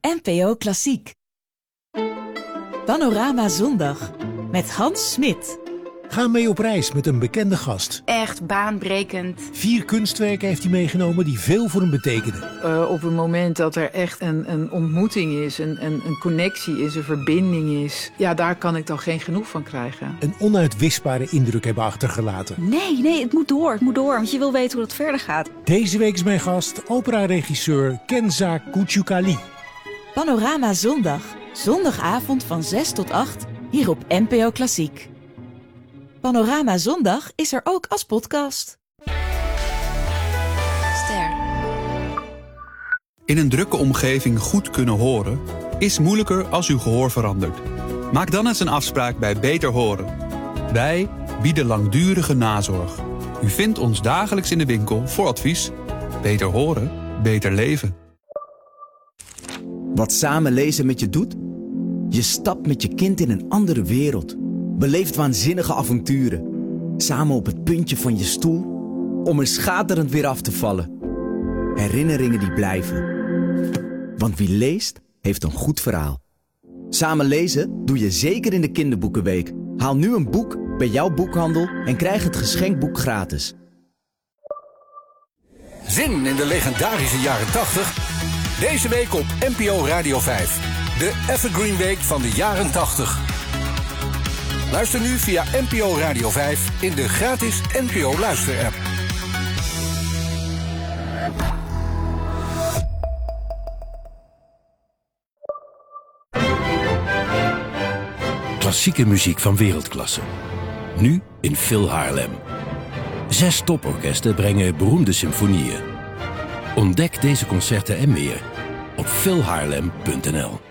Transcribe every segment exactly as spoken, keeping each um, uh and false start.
N P O Klassiek. Panorama Zondag met Hans Smit. Ga mee op reis met een bekende gast. Echt baanbrekend. Vier kunstwerken heeft hij meegenomen die veel voor hem betekenen. Uh, op het moment dat er echt een, een ontmoeting is, een, een, een connectie is, een verbinding is... ja, daar kan ik dan geen genoeg van krijgen. Een onuitwisbare indruk hebben achtergelaten. Nee, nee, het moet door, het moet door, want je wil weten hoe dat verder gaat. Deze week is mijn gast opera-regisseur Kenza Kuchukali. Panorama Zondag. Zondagavond van zes tot acht, hier op N P O Klassiek. Panorama Zondag is er ook als podcast. Ster. In een drukke omgeving goed kunnen horen is moeilijker als uw gehoor verandert. Maak dan eens een afspraak bij Beter Horen. Wij bieden langdurige nazorg. U vindt ons dagelijks in de winkel voor advies. Beter horen, beter leven. Wat samen lezen met je doet? Je stapt met je kind in een andere wereld. Beleeft waanzinnige avonturen. Samen op het puntje van je stoel, om er schaterend weer af te vallen. Herinneringen die blijven. Want wie leest, heeft een goed verhaal. Samen lezen doe je zeker in de kinderboekenweek. Haal nu een boek bij jouw boekhandel en krijg het geschenkboek gratis. Zin in de legendarische jaren tachtig? Deze week op N P O Radio vijf. De Evergreen Week van de jaren tachtig. Luister nu via N P O Radio vijf in de gratis N P O luisterapp. Klassieke muziek van wereldklasse. Nu in Phil Haarlem. Zes toporkesten brengen beroemde symfonieën. Ontdek deze concerten en meer op phil haarlem punt n l.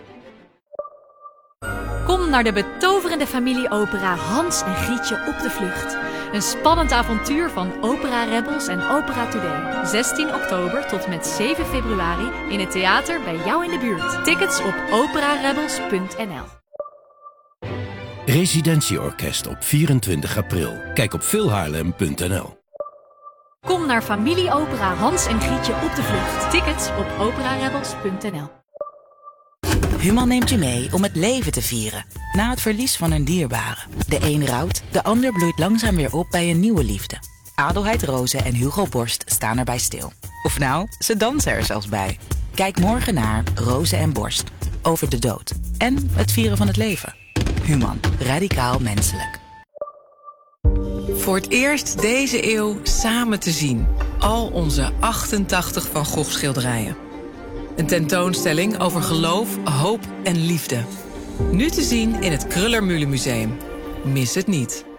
Kom naar de betoverende familieopera Hans en Grietje op de vlucht. Een spannend avontuur van Opera Rebels en Opera Today. zestien oktober tot met zeven februari in het theater bij jou in de buurt. Tickets op opera rebels punt n l. Residentieorkest op vierentwintig april. Kijk op phil haarlem punt n l. Kom naar familieopera Hans en Grietje op de vlucht. Tickets op opera rebels punt n l. Human neemt je mee om het leven te vieren. Na het verlies van een dierbare. De een rouwt, de ander bloeit langzaam weer op bij een nieuwe liefde. Adelheid Rozen en Hugo Borst staan erbij stil. Of nou, ze dansen er zelfs bij. Kijk morgen naar Rozen en Borst. Over de dood. En het vieren van het leven. Human. Radicaal menselijk. Voor het eerst deze eeuw samen te zien. Al onze achtentachtig Van Gogh schilderijen. Een tentoonstelling over geloof, hoop en liefde. Nu te zien in het Kröller-Mühle Museum. Mis het niet.